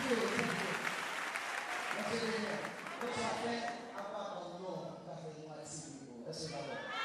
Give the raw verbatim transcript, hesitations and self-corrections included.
you, thank you. Merci de venir. Donc, ça fait un pas comme nous, ça fait une partie. Merci, pardon.